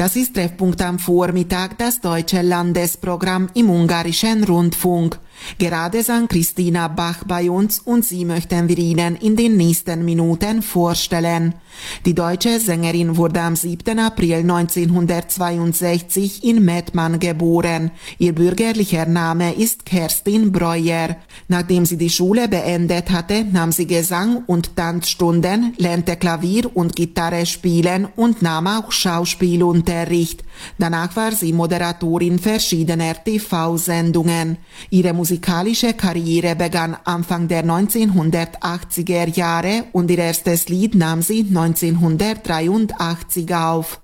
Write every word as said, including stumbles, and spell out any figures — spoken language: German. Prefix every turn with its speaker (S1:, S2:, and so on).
S1: Das ist Treffpunkt am Vormittag, das deutsche Landesprogramm im ungarischen Rundfunk. Gerade sang Christina Bach bei uns und sie möchten wir Ihnen in den nächsten Minuten vorstellen. Die deutsche Sängerin wurde am siebten April neunzehnhundertzweiundsechzig in Mettmann geboren. Ihr bürgerlicher Name ist Kerstin Breuer. Nachdem sie die Schule beendet hatte, nahm sie Gesang- und Tanzstunden, lernte Klavier und Gitarre spielen und nahm auch Schauspielunterricht. Danach war sie Moderatorin verschiedener T V-Sendungen. Ihre musikalische Karriere begann Anfang der neunzehnhundertachtziger Jahre und ihr erstes Lied nahm sie neunzehnhundertdreiundachtzig auf.